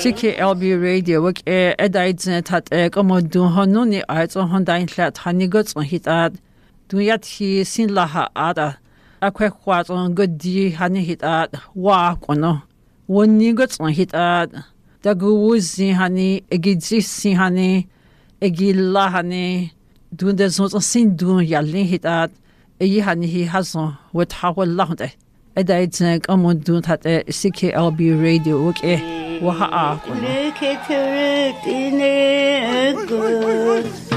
CKLB Radio work edaidzne tat komodun honuni aizo hondain hlat hanigots on hitat duyat hi sin laha ada akwe khwat on godi hani hitat wa kono wonni gots on hitat daguzi hani egizisi hani egilla hani dunde zon sin dun yalin hitat yi hani hi hazon wet hawallahde edaidzne komodun tat CKLB Radio work Waha